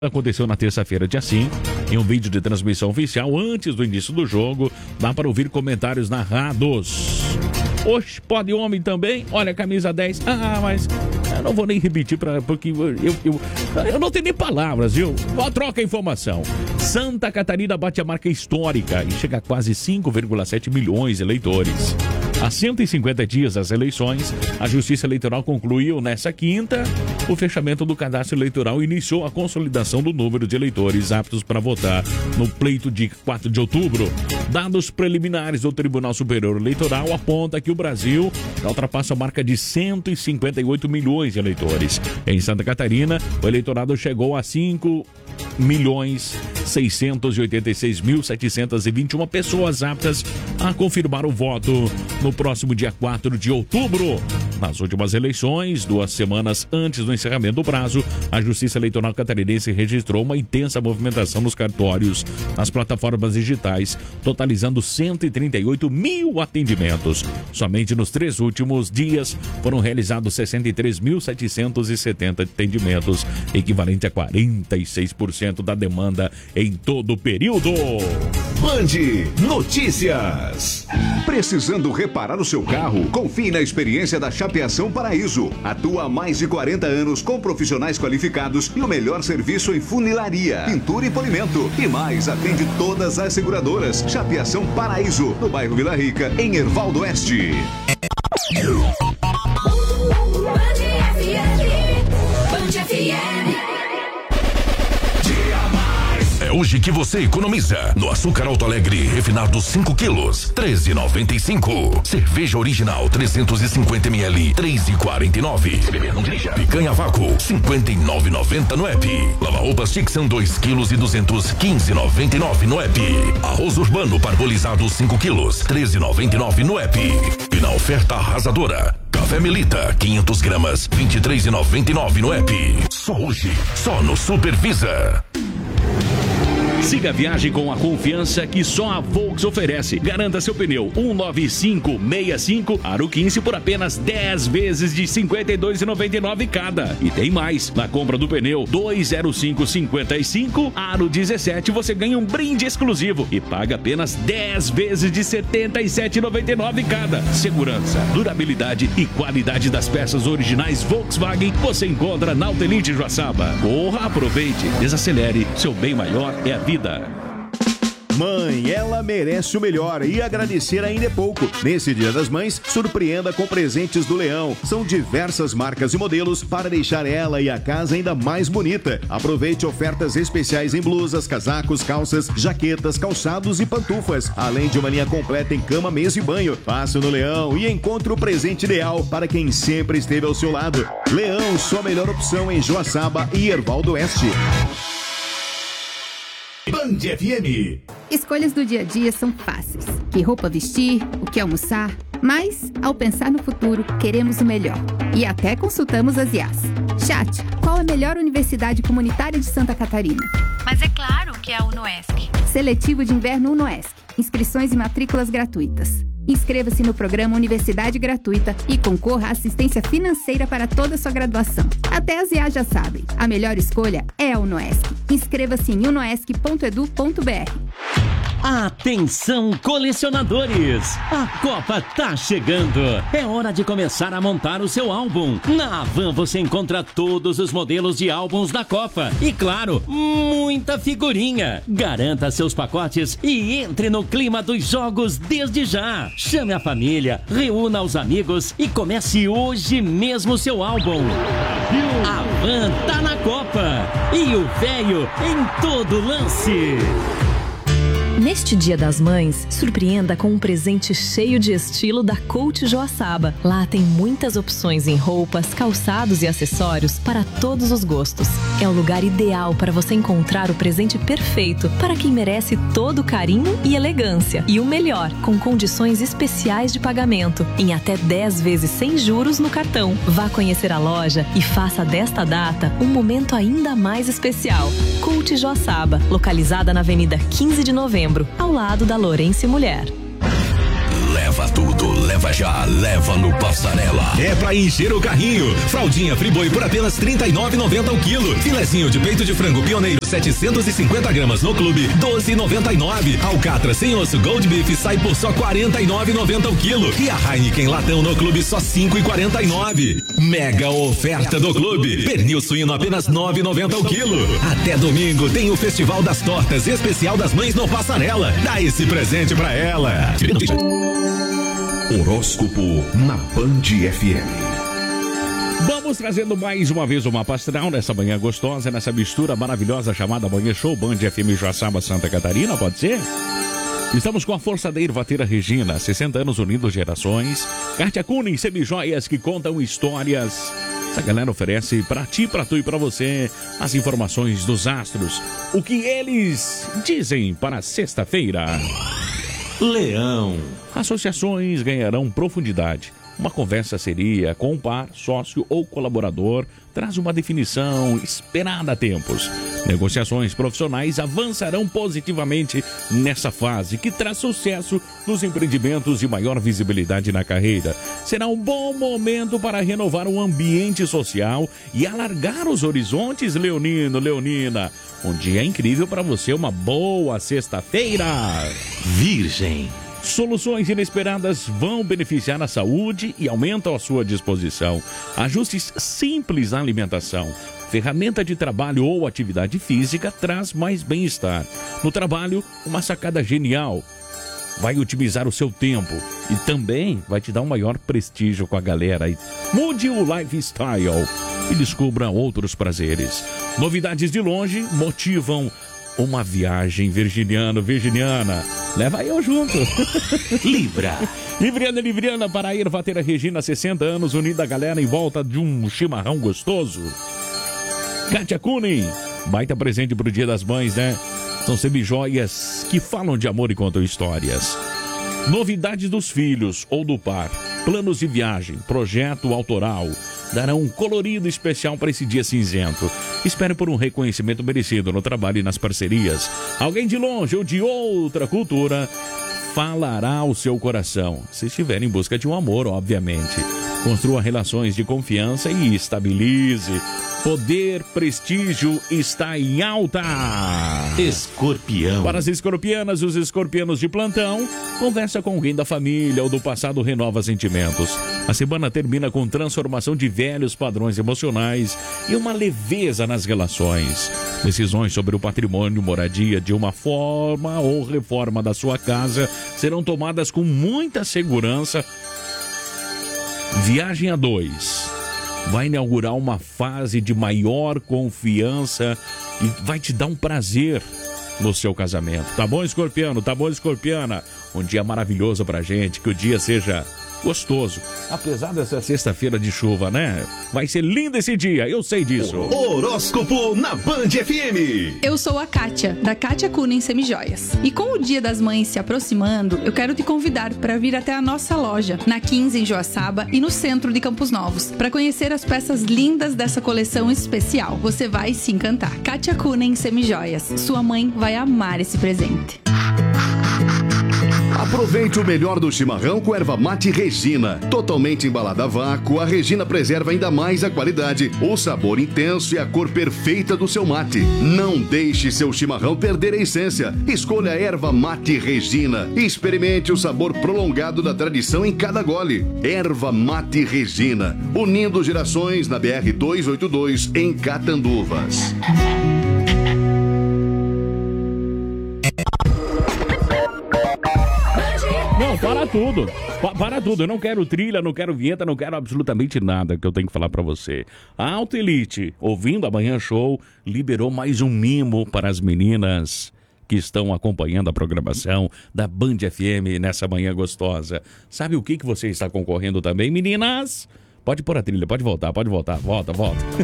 Aconteceu na terça-feira, dia 5, em um vídeo de transmissão oficial antes do início do jogo. Dá para ouvir comentários narrados. Oxe, pode homem também? Olha, camisa 10. Mas eu não vou nem repetir, porque eu não tenho nem palavras, viu? Troca a informação. Santa Catarina bate a marca histórica e chega a quase 5,7 milhões de eleitores. Há 150 dias das eleições, a Justiça Eleitoral concluiu nesta quinta o fechamento do cadastro eleitoral e iniciou a consolidação do número de eleitores aptos para votar no pleito de 4 de outubro. Dados preliminares do Tribunal Superior Eleitoral apontam que o Brasil ultrapassa a marca de 158 milhões de eleitores. Em Santa Catarina, o eleitorado chegou a 5.686.721 pessoas aptas a confirmar o voto no próximo dia 4 de outubro. Nas últimas eleições, 2 semanas antes do encerramento do prazo, a Justiça Eleitoral Catarinense registrou uma intensa movimentação nos cartórios, nas plataformas digitais, totalizando 138 mil atendimentos. Somente nos 3 últimos dias foram realizados 63.770 atendimentos, equivalente a 46% da demanda em todo o período. Band Notícias. Precisando reparar o seu carro? Confie na experiência da Chapeação Paraíso. Atua há mais de 40 anos com profissionais qualificados e o melhor serviço em funilaria, pintura e polimento. E mais, atende todas as seguradoras. Chapeação Paraíso, no bairro Vila Rica, em Herval do Oeste. Band FM. É hoje que você economiza. No açúcar Alto Alegre, refinado 5 quilos, 13,95. Cerveja original 350 ml, 3,49. Se beber, não dirija. Picanha a vácuo, 59,90 no app. Lava-roupas Tixan 2 quilos e 200, 15,99 no app. Arroz urbano parbolizado 5 quilos, 13,99 no app. E na oferta arrasadora, café Melita 500 gramas, 23,99 no app. Só hoje, só no Supervisa. Siga a viagem com a confiança que só a Volks oferece. Garanta seu pneu 19565 Aro 15 por apenas 10 vezes de R$ 52,99 cada. E tem mais. Na compra do pneu 20555 Aro 17 você ganha um brinde exclusivo e paga apenas 10 vezes de R$ 77,99 cada. Segurança, durabilidade e qualidade das peças originais Volkswagen você encontra na Autelite Joaçaba. Corra, aproveite, desacelere. Seu bem maior é a vida. Mãe, ela merece o melhor e agradecer ainda é pouco. Nesse Dia das Mães, surpreenda com presentes do Leão. São diversas marcas e modelos para deixar ela e a casa ainda mais bonita. Aproveite ofertas especiais em blusas, casacos, calças, jaquetas, calçados e pantufas. Além de uma linha completa em cama, mesa e banho. Passe no Leão e encontre o presente ideal para quem sempre esteve ao seu lado. Leão, sua melhor opção em Joaçaba e Herval do Oeste. Band FM. Escolhas do dia a dia são fáceis. Que roupa vestir, o que almoçar. Mas, ao pensar no futuro, queremos o melhor. E até consultamos as IAs. Chat, qual a melhor universidade comunitária de Santa Catarina? Mas é claro que é a UNOESC. Seletivo de Inverno UNOESC. Inscrições e matrículas gratuitas. Inscreva-se no programa Universidade Gratuita e concorra à assistência financeira para toda a sua graduação. Até as IAs já sabem, a melhor escolha é a UNOESC. Inscreva-se em unoesc.edu.br. Atenção, colecionadores! A Copa tá chegando! É hora de começar a montar o seu álbum. Na Havan você encontra todos os modelos de álbuns da Copa. E claro, muita figurinha. Garanta seus pacotes e entre no clima dos jogos desde já. Chame a família, reúna os amigos e comece hoje mesmo seu álbum. A Havan tá na Copa! E o velho em todo lance! Neste Dia das Mães, surpreenda com um presente cheio de estilo da Coach Joaçaba. Lá tem muitas opções em roupas, calçados e acessórios para todos os gostos. É o lugar ideal para você encontrar o presente perfeito para quem merece todo o carinho e elegância. E o melhor, com condições especiais de pagamento, em até 10 vezes sem juros no cartão. Vá conhecer a loja e faça desta data um momento ainda mais especial. Coach Joaçaba, localizada na Avenida 15 de Novembro, ao lado da Lourenço Mulher. Leva tudo, leva Reserva já, leva no Passarela. É pra encher o carrinho. Fraldinha Friboi por apenas R$ 39,90 o quilo. Filezinho de peito de frango Pioneiro 750 gramas no clube, R$ 12,99. Alcatra sem osso Gold Beef sai por só R$ 49,90 o quilo. E a Heineken Latão no clube só R$ 5,49. Mega oferta do clube. Pernil suíno apenas R$ 9,90 o quilo. Até domingo tem o Festival das Tortas Especial das Mães no Passarela. Dá esse presente pra ela. Horóscopo na Band FM. Vamos trazendo mais uma vez o mapa astral nessa manhã gostosa, nessa mistura maravilhosa chamada Manhã Show Band FM Joaçaba, Santa Catarina, pode ser? Estamos com a força da Ervateira Regina, 60 anos unindo gerações. Kátia Kunin, semijoias que contam histórias. Essa galera oferece pra ti, pra tu e pra você as informações dos astros. O que eles dizem para sexta-feira? Leão. Associações ganharão profundidade. Uma conversa seria com um par, sócio ou colaborador traz uma definição esperada há tempos. Negociações profissionais avançarão positivamente nessa fase, que traz sucesso nos empreendimentos e maior visibilidade na carreira. Será um bom momento para renovar o ambiente social e alargar os horizontes, leonino, leonina. Um dia incrível para você, uma boa sexta-feira. Virgem. Soluções inesperadas vão beneficiar a saúde e aumentam a sua disposição. Ajustes simples na alimentação. Ferramenta de trabalho ou atividade física traz mais bem-estar. No trabalho, uma sacada genial. Vai otimizar o seu tempo e também vai te dar um maior prestígio com a galera. Mude o lifestyle e descubra outros prazeres. Novidades de longe motivam uma viagem virginiana. Leva eu junto. Libra. Libriana para a Ervateira Regina, 60 anos, unida a galera em volta de um chimarrão gostoso. Kátia Kunin, baita presente pro Dia das Mães, né? São semijoias que falam de amor e contam histórias. Novidades dos filhos ou do par. Planos de viagem, projeto autoral. Darão um colorido especial para esse dia cinzento. Espere por um reconhecimento merecido no trabalho e nas parcerias. Alguém de longe ou de outra cultura falará ao seu coração. Se estiver em busca de um amor, obviamente. Construa relações de confiança e estabilize. Poder, prestígio está em alta. Escorpião. Para as escorpianas e os escorpianos de plantão, conversa com alguém da família ou do passado renova sentimentos. A semana termina com transformação de velhos padrões emocionais e uma leveza nas relações. Decisões sobre o patrimônio, moradia de uma forma ou reforma da sua casa serão tomadas com muita segurança. Viagem a dois. Vai inaugurar uma fase de maior confiança e vai te dar um prazer no seu casamento. Tá bom, escorpiano? Tá bom, escorpiana? Um dia maravilhoso pra gente, que o dia seja gostoso. Apesar dessa sexta-feira de chuva, né? Vai ser lindo esse dia, eu sei disso. Horóscopo na Band FM. Eu sou a Kátia, da Kátia Kunin Semijoias. E com o Dia das Mães se aproximando, eu quero te convidar para vir até a nossa loja, na 15 em Joaçaba e no centro de Campos Novos, para conhecer as peças lindas dessa coleção especial. Você vai se encantar. Kátia Kunin Semijoias. Sua mãe vai amar esse presente. Aproveite o melhor do chimarrão com erva mate Regina. Totalmente embalada a vácuo, a Regina preserva ainda mais a qualidade, o sabor intenso e a cor perfeita do seu mate. Não deixe seu chimarrão perder a essência. Escolha a erva mate Regina e experimente o sabor prolongado da tradição em cada gole. Erva mate Regina, unindo gerações na BR-282 em Catanduvas. Não, para tudo. Para tudo. Eu não quero trilha, não quero vinheta, não quero absolutamente nada que eu tenho que falar pra você. A Alta Elite, ouvindo a Manhã Show, liberou mais um mimo para as meninas que estão acompanhando a programação da Band FM nessa manhã gostosa. Sabe o que você está concorrendo também, meninas? Pode pôr a trilha, pode voltar. Volta.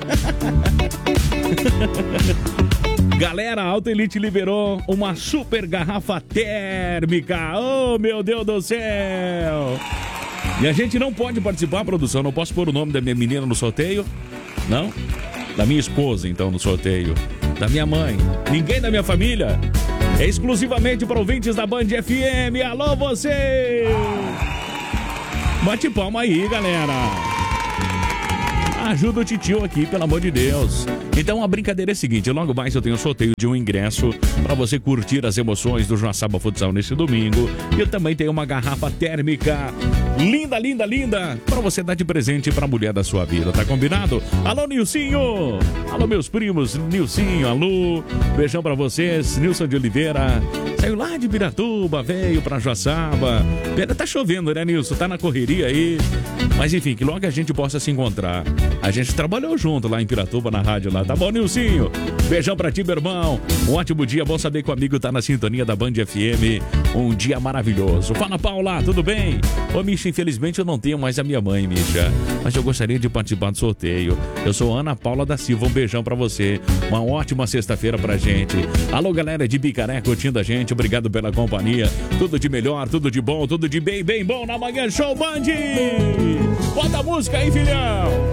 Galera, a Alta Elite liberou uma super garrafa térmica. Oh, meu Deus do céu! E a gente não pode participar, produção. Não posso pôr o nome da minha menina no sorteio. Não? Da minha esposa, então, no sorteio. Da minha mãe. Ninguém da minha família. É exclusivamente para ouvintes da Band FM. Alô, você! Bate palma aí, galera. Ajuda o titio aqui, pelo amor de Deus. Então a brincadeira é a seguinte, logo mais eu tenho um sorteio de um ingresso para você curtir as emoções do Joaçaba Futsal nesse domingo. E eu também tenho uma garrafa térmica linda, linda, linda, para você dar de presente para a mulher da sua vida, tá combinado? Alô, Nilcinho! Alô, meus primos, Nilcinho, alô, beijão para vocês, Nilson de Oliveira. Saiu lá de Piratuba, veio pra Joaçaba. Pena, tá chovendo, né, Nilson? Tá na correria aí. Mas enfim, que logo a gente possa se encontrar. A gente trabalhou junto lá em Piratuba, na rádio lá. Tá bom, Nilcinho? Beijão pra ti, meu irmão. Um ótimo dia. Bom saber que o amigo tá na sintonia da Band FM. Um dia maravilhoso. Fala, Paula, tudo bem? Ô, Misha, infelizmente eu não tenho mais a minha mãe, Misha. Mas eu gostaria de participar do sorteio. Eu sou Ana Paula da Silva. Um beijão pra você. Uma ótima sexta-feira pra gente. Alô, galera de Bicaré curtindo a gente. Obrigado pela companhia. Tudo de melhor, tudo de bom, tudo de bem, bem bom na Manhã Show Band. Bota a música aí, filhão.